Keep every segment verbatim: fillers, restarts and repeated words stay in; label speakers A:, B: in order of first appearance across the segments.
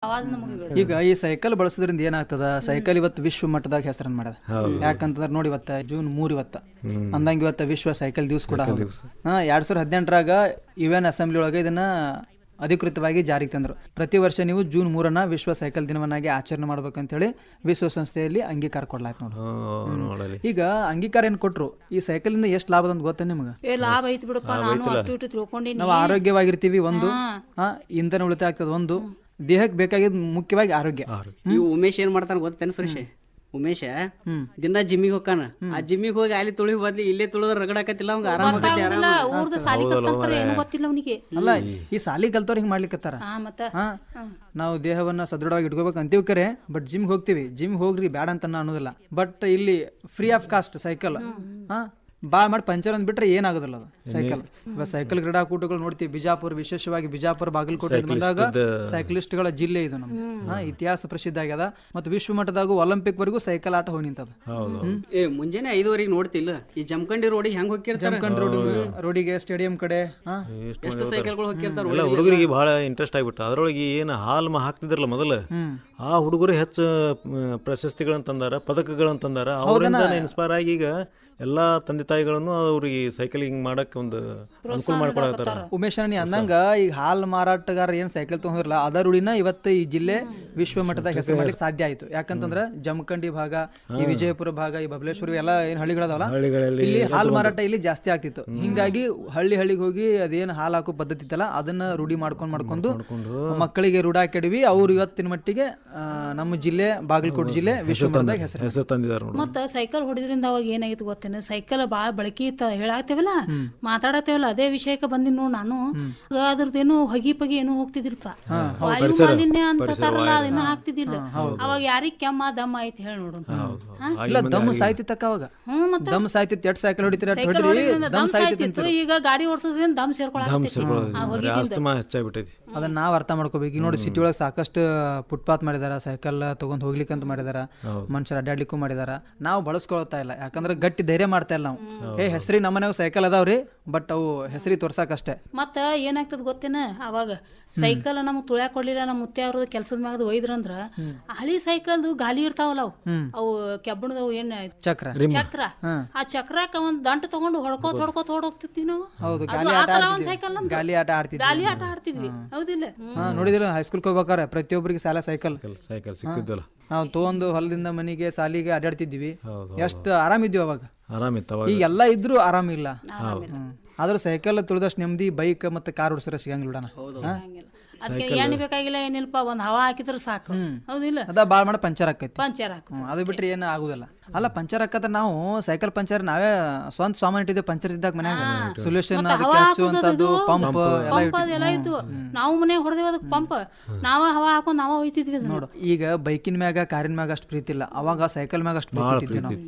A: ಅವಾಜ್ ನಮಗೆ.
B: ಈಗ ಈ ಸೈಕಲ್ ಬಳಸೋದ್ರಿಂದ ಏನಾಗ್ತದ, ಸೈಕಲ್ ಇವತ್ತು ವಿಶ್ವ ಮಟ್ಟದಾಗ ಹೆಸರನ್ನ ಮಾಡ್ಯದ. ಯಾಕಂತಂದ್ರೆ ನೋಡಿ ಇವತ್ತ ಜೂನ್ ಮೂರ್ ಇವತ್ತ ಅಂದಂಗ ಇವತ್ತ ವಿಶ್ವ ಸೈಕಲ್ ದಿವಸ ಕೂಡ ಹಾ ಎರಡ್ ಸಾವಿರದ ಹದಿನೆಂಟರಾಗ ಯು ಎನ್ ಅಸೆಂಬ್ಲಿ ಒಳಗೆ ಇದನ್ನ ಅಧಿಕೃತವಾಗಿ ಜಾರಿಗೆ ತಂದರು. ಪ್ರತಿ ವರ್ಷ ನೀವು ಜೂನ್ ಮೂರನ್ನ ವಿಶ್ವ ಸೈಕಲ್ ದಿನವನ್ನಾಗಿ ಆಚರಣೆ ಮಾಡ್ಬೇಕಂತ ಹೇಳಿ ವಿಶ್ವಸಂಸ್ಥೆಯಲ್ಲಿ ಅಂಗೀಕಾರ ಕೊಡ್ಲಾಯ್ತು ನೋಡಿ. ಈಗ ಅಂಗೀಕಾರ ಏನ್ ಕೊಟ್ರು, ಈ ಸೈಕಲ್ ಇಂದ ಎಷ್ಟು ಲಾಭ ಅಂತ ಗೊತ್ತ ನಿಮ್ಗೆ?
A: ಲಾಭ ಐತಿ ಬಿಡಪ್ಪ, ನಾನು ಅಷ್ಟು ಇಟ್ಟು ತಿಳ್ಕೊಂಡಿನಿ.
B: ನಾವು ಆರೋಗ್ಯವಾಗಿರ್ತೀವಿ, ಒಂದು ಹಾ ಇಂಧನ ಉಳಿತಾಯ ಆಗ್ತದ, ಒಂದು ದೇಹಕ್ಕೆ ಬೇಕಾಗಿದ್ ಮುಖ್ಯವಾಗಿ ಆರೋಗ್ಯ.
C: ಈ ಉಮೇಶ್ ಏನ್ ಮಾಡ್ತಾನ ಗೊತ್ತೇನು ಸುರೇಶ್? ಉಮೇಶ ದಿನ ಜಿಮ್ಮಿಗೆ ಹೋಗಾನ, ಆ ಜಿಮ್ಮಿಗೆ ಹೋಗಿ ಅಲ್ಲಿ ತುಳಿ ಬದ್ಲಿ ಇಲ್ಲೇ ತುಳಿದ್ರ ರಗಡಾಕತ್ತಿಲ್ಲ ಅವಂಗ ಆರಾಮ
A: ಗೊತ್ತಿಲ್ಲ ಅವನಿಗೆ.
B: ಅಲ್ಲ, ಈ ಸಾಲಿ ಕಲ್ತವ್ರ ಹಿಂಗ್ ಮಾಡ್ಲಿಕ್ಕತ್ತಾರ. ನಾವು ದೇಹವನ್ನ ಸದೃಢವಾಗಿ ಇಟ್ಕೋಬೇಕು ಅಂತೀವಿ ಕರೆ, ಬಟ್ ಜಿಮ್ ಹೋಗ್ತಿವಿ, ಜಿಮ್ ಹೋಗ್ರಿ ಬ್ಯಾಡ ಅಂತ ಅನ್ನೋದಿಲ್ಲ. ಬಟ್ ಇಲ್ಲಿ ಫ್ರೀ ಆಫ್ ಕಾಸ್ಟ್ ಸೈಕಲ್ ಹಾ ಬಾಳ್ ಮಾಡಿ ಪಂಚರ್ ಅಂದ್ಬಿಟ್ರೆ ಏನಾಗೋದಿಲ್ಲ ಅದು ಸೈಕಲ್. ಇವಾಗ ಸೈಕಲ್ ಕ್ರೀಡಾಕೂಟಗಳು ನೋಡ್ತೀವಿ, ಬಿಜಾಪುರ, ವಿಶೇಷವಾಗಿ ಬಿಜಾಪುರ ಬಾಗಲಕೋಟೆ ಬಂದಾಗ ಸೈಕ್ಲಿಸ್ಟ್ ಗಳ ಜಿಲ್ಲೆ ಇದು ನಮ್ದು. ಹಾ ಇತಿಹಾಸ ಪ್ರಸಿದ್ಧ ಆಗ್ಯದ. ಮತ್ತು ವಿಶ್ವ ಮಟ್ಟದಾಗೂ ಒಲಿಂಪಿಕ್ ವರೆಗೂ ಸೈಕಲ್ ಆಟ ಹೋಗಿ ನಿಂತದ.
C: ಏ ಮುಂಜಾನೆ ಐದುವರೆಗೆ ನೋಡ್ತಿಲ್ಲ ಈ ಜಮಖಂಡಿ ರೋಡಿಗೆ ಹೆಂಗ್ ಹೋಗಿರ್ತಾರ,
B: ಜಮಖಂಡಿ ರೋಡ್ ರೋಡಿಗೆ ಸ್ಟೇಡಿಯಂ ಕಡೆ
C: ಎಷ್ಟು ಸೈಕಲ್ಗಳು ಹೋಗಿರ್ತಾರ.
D: ಹುಡುಗರಿಗೆ ಬಹಳ ಇಂಟ್ರೆಸ್ಟ್ ಆಗ್ಬಿಟ್ಟು ಅದ್ರೊಳಗೆ ಏನು ಹಾಲ್ ಹಾಕ್ತಿದ್ರಲ್ಲ ಮೊದಲು, ಆ ಹುಡುಗರು ಹೆಚ್ಚು ಪ್ರಶಸ್ತಿಗಳಂತಂದಾರ, ಪದಕಗಳಂತಂದಾರ. ಅವರಿಂದ ಇನ್ಸ್ಪೈರ್ ಆಗಿ ಈಗ ಎಲ್ಲಾ ತಂದೆ ತಾಯಿಗಳನ್ನು ಅವ್ರಿಗೆ ಸೈಕಲಿಂಗ್ ಮಾಡಕ್ ಒಂದು ಅನುಕೂಲ ಮಾಡ್ಕೊಳತ್ತಾರ.
B: ಉಮೇಶ್ ನೀ ಅಂದಂಗ ಈಗ ಹಾಲ್ ಮಾರಾಟಗಾರ ಏನ್ ಸೈಕಲ್ ತಗೊಂಡ್ರಲ್ಲ ಅದ ರೂಢಿನ ಇವತ್ತು ಈ ಜಿಲ್ಲೆ ವಿಶ್ವ ಮಟ್ಟದಾಗ ಹೆಸರು ಮಾಡ್ಲಿಕ್ಕೆ ಸಾಧ್ಯ ಆಯ್ತು. ಯಾಕಂತಂದ್ರ ಜಮಖಂಡಿ ಭಾಗ, ಈ ವಿಜಯಪುರ ಭಾಗ, ಈ ಬಬಲೇಶ್ವರ ಎಲ್ಲ ಏನ್ ಹಳ್ಳಿಗಳದಾವಲ್ಲ, ಇಲ್ಲಿ ಹಾಲ್ ಮಾರಾಟ ಇಲ್ಲಿ ಜಾಸ್ತಿ ಆಗ್ತಿತ್ತು. ಹಿಂಗಾಗಿ ಹಳ್ಳಿ ಹಳ್ಳಿಗೆ ಹೋಗಿ ಅದೇನ್ ಹಾಲ್ ಹಾಕೋ ಪದ್ಧತಿ ಇತ್ತಲ್ಲ ಅದನ್ನ ರೂಢಿ ಮಾಡ್ಕೊಂಡ್ ಮಾಡ್ಕೊಂಡು ಮಕ್ಕಳಿಗೆ ರೂಢ ಕೆಡವಿ ಅವ್ರು ಇವತ್ತಿನ ಮಟ್ಟಿಗೆ ನಮ್ಮ ಜಿಲ್ಲೆ ಬಾಗಲಕೋಟೆ ಜಿಲ್ಲೆ ವಿಶ್ವ ಮಟ್ಟದಾಗ ಹೆಸರು
D: ತಂದಿದ್ದಾರೆ.
A: ಮತ್ತ ಸೈಕಲ್ ಹೊಡಿದ್ರಿಂದ ಅವಾಗ ಏನಾಗಿತ್ತು ಗೊತ್ತೇನೆ, ಸೈಕಲ್ ಬಾಳ ಬಳಕೆ ಇತ್ತ ಹೇಳಾಗ್ತೇವಲ್ಲ, ಮಾತಾಡತ್ತೇವಲ್ಲ, ಅದೇ ವಿಷಯಕ್ಕೆ ಬಂದಿನಿ ನೋಡ್ ನಾನು. ಅದ್ರದ್ದೇನು ಹೊಗಿ ಪಗಿ ಏನು ಹೋಗ್ತಿದಿಲ್ಪ, ವಾಯು ಮಾಲಿನ್ಯ ಅಂತ ತಾರಲ್ಲ ಅದನ್ನ ಹಾಕ್ತಿದಿಲ್ಲ. ಅವಾಗ ಯಾರಿಗ್ ಕೆಮ್ಮ ದಮ್ಮ ಐತಿ ಹೇಳಿ ನೋಡು.
B: ದಮ್ ಸಾಯ್ತಿತ್ತಕ್ಕ ಅವಾಗ.
A: ಹ್ಮ್ ಮತ್ತೆ
B: ದಮ್ ಸಾಯ್ತಿತ್ತು. ಎಷ್ಟ್ ಸೈಕಲ್ ಹೊಡಿತೀರ
A: ದಮ್ ಸಾಯ್ತಿತ್ತು. ಈಗ ಗಾಡಿ ಓಡಿಸೋದ್ರಿಂದ ದಮ್ ಸೇರ್ಕೊಳಕತ್ತೈತಿ.
B: ಅದನ್ನ ನಾವ್ ಅರ್ಥ ಮಾಡ್ಕೋಬೇಕು. ಈಗ ನೋಡಿ ಸಿಟಿ ಒಳಗೆ ಸಾಕಷ್ಟು ಫುಟ್ಪಾತ್ ಮಾಡಿದಾರ, ಸೈಕಲ್ ತಗೊಂಡ್ ಹೋಗ್ಲಿಕ್ಕೆ ಅಂತ ಮಾಡಿದಾರ, ಮನುಷ್ಯರು ಅಡ್ಡಾಡ್ಲಿಕ್ಕೂ ಮಾಡಿದಾರ. ನಾವು ಬಳಸ್ಕೊಳ್ತಾ ಇಲ್ಲ, ಯಾಕಂದ್ರೆ ಗಟ್ಟಿ ಧೈರ್ಯ ಮಾಡ್ತಾ ಇಲ್ಲ ನಾವು. ಏ ಹೆಸರಿ ನಮ್ಮನೆ ಸೈಕಲ್ ಅದಾವ್ರಿ, ಬಟ್ ಅವು ಹೆಸರಿ ತೋರ್ಸಾಕಷ್ಟೇ.
A: ಮತ್ತ ಏನಾಗ್ತದ ಗೊತ್ತೇನ, ಅವಾಗ ಸೈಕಲ್ ನಮ್ಗ್ ತುಳ್ಯಾಕ್ ಕೊಡ್ಲಿಲ್ಲ, ನಮ್ಮ ಮುತ್ತೆ ಅವ್ರದ್ದು ಕೆಲ್ಸದ ಮ್ಯಾಗದ ಒಯ್ದ್ರಂದ್ರ ಹಳಿ ಸೈಕಲ್ ಗಾಲಿ ಇರ್ತಾವಲ್ಲ ಅವು, ಅವು ಕೆಬ್ಬಣದವು ಏನ್ ಚಕ್ರ ಚಕ್ರ ಆ ಚಕ್ರಕ್ಕ ಒಂದ್ ದಂಟ ತಗೊಂಡು ಹೊಡ್ಕೋತ್ ಹೊಡ್ಕೋತ್ ಹೊಡೋಗ್ತಿದ್ವಿ ನಾವು. ಒಂದ್ ಸೈಕಲ್
B: ಗಾಲಿ ಆಟ ಆಡ್ತಿದ್ವಿ,
A: ಗಾಲಿ ಆಟ ಆಡ್ತಿದ್ವಿ. ಹೌದಿಲ್ಲ?
B: ನೋಡಿದಿಲ್ಲ ಹೈಸ್ಕೂಲ್ ಹೋಗ್ಬೇಕಾರೆ ಪ್ರತಿಯೊಬ್ಬರಿಗೆ ಸಾಲ ಸೈಕಲ್
D: ಸೈಕಲ್ ಸಿಕ್ಕಿದ್ವಲ್ಲ,
B: ನಾವು ತಗೊಂಡು ಹೊಲದಿಂದ ಮನೆಗೆ ಸಾಲಿಗೆ ಅಡ್ಡಾಡ್ತಿದ್ವಿ. ಎಷ್ಟು ಆರಾಮಿದ್ವಿ ಅವಾಗ.
D: ಆರಾಮಿತ್ತು.
B: ಈಗ ಎಲ್ಲ ಇದ್ರು ಆರಾಮಿಲ್ಲ. ಆದ್ರೂ ಸೈಕಲ್ ತುಳಿದಷ್ಟು ನೆಮ್ಮದಿ ಬೈಕ್ ಮತ್ತೆ ಕಾರ್ ಓಡಿಸಿದ್ರೆ ಸಿಗಂಗಿಲ್ಲ.
A: ಅದಕ್ಕೆ ಎಣ್ಣೆ ಬೇಕಾಗಿಲ್ಲ, ಏನಿಲ್ಪ, ಒಂದ್ ಹವಾ ಹಾಕಿದ್ರೆ ಸಾಕು. ಹೌದಿಲ್ಲ?
B: ಅದ ಬಾಳ್ ಮಾಡಿ ಪಂಚರ್ ಆಕೈತಿ.
A: ಪಂಚರ್ ಹಾಕ
B: ಅದು ಬಿಟ್ರೆ ಏನು ಆಗುದಿಲ್ಲ. ಅಲ್ಲ ಪಂಚರ್ ಹಾಕತ್ರ ನಾವು ಸೈಕಲ್ ಪಂಚರ್ ನಾವೇ ಸ್ವಂತ ಸಾಮಾನು ಇಟ್ಟಿದ್ವಿ. ಪಂಚರ್ ಇದ್ದಾಗ ಮನ್ಯಾಗ ಸೊಲ್ಯೂಷನ್ ಹಚ್ಚುವಂತದ್ದು ಪಂಪ್
A: ಎಲ್ಲ ಇತ್ತು. ನಾವು ಮನ್ಯಾಗ ಹೊಡೆದೇವ ಅದಕ್ಕೆ ಪಂಪ್, ನಾವ ಹವಾ ಹಾಕೊಂಡ್ ನಾವ ಹೋಯ್ತಿದ್ವಿ.
B: ನೋಡು ಈಗ ಬೈಕಿನ ಮ್ಯಾಗ ಕಾರಿನ ಮ್ಯಾಗ ಅಷ್ಟು ಪ್ರೀತಿ ಇಲ್ಲ, ಅವಾಗ ಸೈಕಲ್ ಮ್ಯಾಗ ಅಷ್ಟು ಪ್ರೀತಿ ಇಟ್ಟಿದ್ವಿ ನಾವು.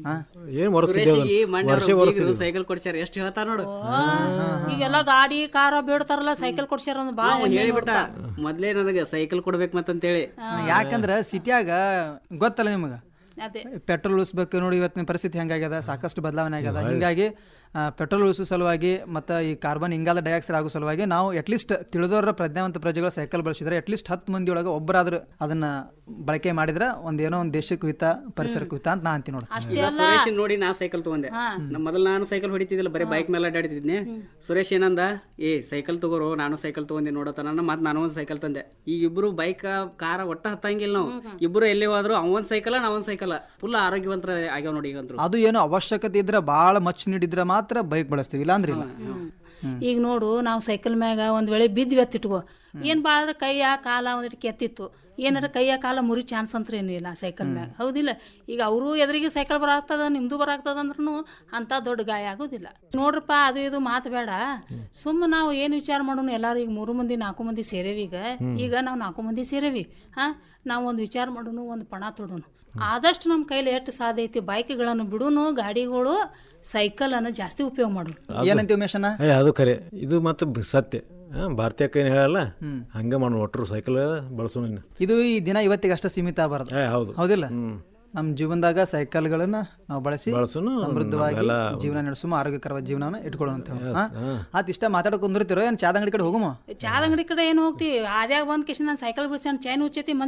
C: ಸೈಕಲ್ ಕೊಡ್ಸ್ಯಾರ ಎಷ್ಟು ಹೇಳ್ತಾರ ನೋಡು.
A: ಈಗೆಲ್ಲ ಗಾಡಿ ಕಾರ ಬೇಡ್ತಾರಲ್ಲ, ಸೈಕಲ್ ಕೊಡ್ಸ್ಯಾರ ಒಂದು ಬಾಳ
C: ಹೇಳಿಬಿಟ್ಟ. ಮೊದ್ಲೇ ನನಗೆ ಸೈಕಲ್ ಕೊಡ್ಬೇಕು ಮತ್ತಂತೇಳಿ.
B: ಯಾಕಂದ್ರ ಸಿಟಿಯಾಗ ಗೊತ್ತಲ್ಲ ನಿಮಗ, ಪೆಟ್ರೋಲ್ ಉಳಿಸ್ಬೇಕು. ನೋಡಿ ಇವತ್ತಿನ ಪರಿಸ್ಥಿತಿ ಹೆಂಗಾಗ್ಯದ, ಸಾಕಷ್ಟು ಬದಲಾವಣೆ ಆಗ್ಯದ. ಹಿಂಗಾಗಿ ಪೆಟ್ರೋಲ್ ಉಳಿಸೋ ಸಲುವಾಗಿ ಮತ್ತು ಈ ಕಾರ್ಬನ್ ಇಂಗಾಲ ಡೈಆಕ್ಸೈಡ್ ಆಗೋ ಸಲುವಾಗಿ ನಾವು ಅಟ್ಲೀಸ್ಟ್ ತಿಳಿದವರ ಪ್ರಜ್ಞಾವಂತ ಪ್ರಜೆಗಳು ಸೈಕಲ್ ಬಳಸಿದ್ರೆ ಅಟ್ಲೀಸ್ಟ್ ಹತ್ತು ಮಂದಿ ಒಳಗೆ ಒಬ್ಬರಾದ್ರೂ ಅದನ್ನ ಬಳಕೆ ಮಾಡಿದ್ರೆ ಒಂದೇನೋ ಒಂದು ದೇಶಕ್ಕೆ ಹಿತ, ಪರಿಸರಕ್ಕೆ ಹಿತ ಅಂತ ನಾ ಅಂತೀನಿ ನೋಡಿ.
C: ಸುರೇಶ್ ನೋಡಿ ನಾ ಸೈಕಲ್ ತಗೊಂಡೆ. ನಮ್ಮ ಮೊದಲು ನಾನು ಸೈಕಲ್ ಹೊಡಿತಿದ್ದಿಲ್ಲ, ಬರೀ ಬೈಕ್ ಮೇಲೆ ಅಡ್ಡಾಡ್ತಿದ್ನಿ. ಸುರೇಶ್ ಏನಂದ, ಏ ಸೈಕಲ್ ತಗೋರು, ನಾನು ಸೈಕಲ್ ತಗೊಂಡೆ ನೋಡತ್ತ ಮತ್ತೆ ನಾನು ಒಂದು ಸೈಕಲ್ ತಂದೆ. ಈಗ ಇಬ್ರು ಬೈಕ್ ಕಾರ ಒಟ್ಟ ಹತ್ತಂಗಿಲ್ಲ ನಾವು. ಇಬ್ರು ಎಲ್ಲಿ ಹೋದ್ರು ಅವನ್ ಸೈಕಲ್ ನಾವೊಂದ್ ಸೈಕಲ್, ಫುಲ್ ಆರೋಗ್ಯವಂತರ ಆಗ್ಯಾವ ನೋಡಿ. ಈಗ
B: ಅದು ಏನೋ ಅವಶ್ಯಕತೆ ಇದ್ರೆ ಭಾಳ ಮಚ್ ನೀಡಿದ್ರೆ ಮಾತ್ರ ಬೈಕ್ ಬಳಸ್ತೀವಿ, ಇಲ್ಲ ಅಂದ್ರೆ ಇಲ್ಲ.
A: ಈಗ ನೋಡು, ನಾವು ಸೈಕಲ್ ಮ್ಯಾಗ ಒಂದ್ ವೇಳೆ ಬಿದ್ವಿ ಅತ್ತಿಟ್ಕೋ, ಏನ್ ಬಾಳ ಕೈಯ ಕಾಲ ಒಂದಿಟ್ಟು ಕೆತ್ತಿತ್ತು, ಏನಾರ ಕೈಯ ಕಾಲ ಮುರಿ ಚಾನ್ಸ್ ಅಂತ ಏನೂ ಇಲ್ಲ ಸೈಕಲ್ ಮ್ಯಾಗ. ಹೌದಿಲ್ಲ? ಈಗ ಅವರು ಎದುರಿಗೆ ಸೈಕಲ್ ಬರಾಗ್ತದ, ನಿಮ್ದು ಬರಾಗ್ತದ ಅಂದ್ರೂ ಅಂತ ದೊಡ್ಡ ಗಾಯ ಆಗೋದಿಲ್ಲ. ನೋಡ್ರಪ್ಪ, ಅದು ಇದು ಮಾತು ಬೇಡ, ಸುಮ್ಮ ನಾವು ಏನು ವಿಚಾರ ಮಾಡೋಣ. ಎಲ್ಲಾರು ಈಗ ಮೂರು ಮಂದಿ ನಾಲ್ಕು ಮಂದಿ ಸೇರೇವಿ. ಈಗ ಈಗ ನಾವು ನಾಲ್ಕು ಮಂದಿ ಸೇರೇವಿ. ಹಾ, ನಾವು ಒಂದು ವಿಚಾರ ಮಾಡೋಣ, ಒಂದು ಪಣ ತೊಡೋಣ. ಆದಷ್ಟು ನಮ್ಮ ಕೈಲಿ ಎಷ್ಟು ಸಾಧ್ಯ ಐತಿ ಬೈಕ್ಗಳನ್ನು ಬಿಡುನು, ಗಾಡಿಗಳು ಸೈಕಲ್ ಅನ್ನ ಜಾಸ್ತಿ ಉಪಯೋಗ ಮಾಡೋದು.
B: ಏನಂತ ಉಮೇಶನ?
D: ಅದು ಖರೆ, ಇದು ಮತ್ತೆ ಸತ್ಯ. ಭಾರತೀಯ ಕೈ ಹೇಳಲ್ಲ, ಹಂಗ ಮಾಡೋಣ, ಒಟ್ಟರು ಸೈಕಲ್ ಬಳಸೋಣ.
B: ಇದು ಈ ದಿನ ಇವತ್ತಿಗೆ ಅಷ್ಟ ಸೀಮಿತ ಆಗಬಾರ್ದು. ಹೌದು, ಹೌದಿಲ್ಲ? ನಮ್ಮ ಜೀವನದಾಗ ಸೈಕಲ್ಗಳನ್ನ ನಾವು ಬಳಸಿ ಸಮೃದ್ಧವಾಗಿ ಜೀವನ ನಡೆಸುವ, ಆರೋಗ್ಯಕರವಾದ ಜೀವನ ಇಟ್ಕೊಳ್ಳೋಣ ಅಂತ ಹೇಳಿ. ಆತ್ ಇಷ್ಟ ಮಾತಾಡಕ್ ಕುಂದಿರ್ತಿರೋ ಏನ್ ಚಾದ ಅಂಗಡಿ ಕಡೆ ಹೋಗುಮ?
A: ಚಾದ ಅಂಗಡಿ ಕಡೆ ಏನು ಹೋಗ್ತಿ? ಆದ್ಯಾಗ ಬಂದ್ ಕಿಶನ್ ನಾನು ಸೈಕಲ್ ಬಿಡ್ಸಿ ಚೈನ್ ಉಚ್ಚೈತಿ